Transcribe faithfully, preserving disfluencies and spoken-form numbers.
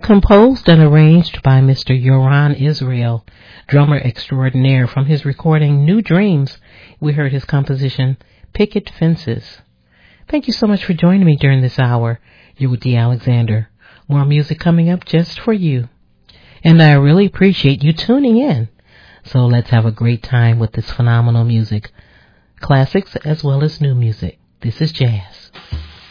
composed and arranged by Mister Yoran Israel, drummer extraordinaire. From his recording New Dreams, we heard his composition Picket Fences. Thank you so much for joining me during this hour. You're with Dee Alexander. More music coming up just for you. And I really appreciate you tuning in. So let's have a great time with this phenomenal music. Classics as well as new music. This is Jazz.